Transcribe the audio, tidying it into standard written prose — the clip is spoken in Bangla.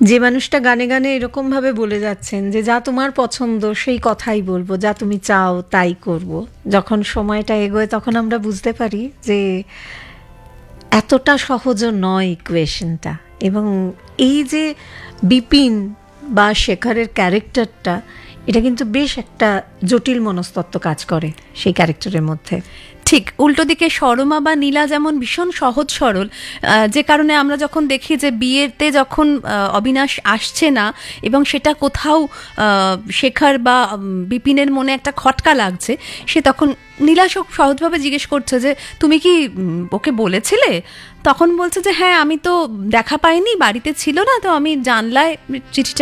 যে মানুষটা গানে গানে এরকম ভাবে বলে যাচ্ছেন যে যা তোমার পছন্দ সেই কথাই বলবো, যা তুমি চাও তাই করব, যখন সময়টা এগোয় তখন আমরা বুঝতে পারি যে এতটা সহজও নয় ইকুয়েশনটা। এবং এই যে বিপিন বা শেখরের ক্যারেক্টারটা, এটা কিন্তু বেশ একটা জটিল মনস্তত্ত্ব কাজ করে সেই ক্যারেক্টারের মধ্যে। ঠিক উল্টো দিকে সরমা বা নীলা যেমন ভীষণ সহজ সরল, যে কারণে আমরা যখন দেখি যে বিয়েতে যখন অবিনাশ আসছে না এবং সেটা কোথাও শেখর বা বিপিনের মনে একটা খটকা লাগছে, সে তখন নীলা সহজভাবে জিজ্ঞেস করছে যে তুমি কি ওকে বলেছিলে? তখন বলছে যে হ্যাঁ, আমি তো দেখা পাইনি, বাড়িতে ছিল না, তো আমি জানলায় চিঠিটা